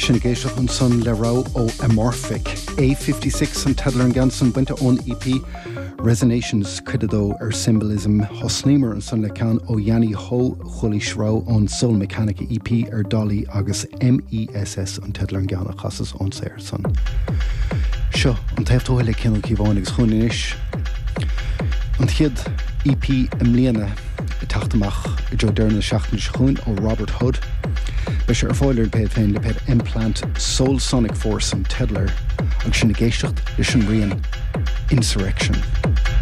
sin géisteach an son le rá ó Amorphic A56 an tedlar an gansan buinte ón EP Resonations credidó Symbolism hosnímar an son le can ó Yanni Ho Chulí Shrá ón Soul Mechanica EP Dolly agus MESS an tedlar an gana chasas ón séir son. Seo an taobhtóil le cinál cíbháinnigs chuinis an chiad EP imlíana I tachtamach I Joe Derna seachtain chun ó Robert Hood. Beis fáilir pead féin le pead Implant Soul Sonic Force an tedlar agus sin géisteacht leis an rian Insurrection.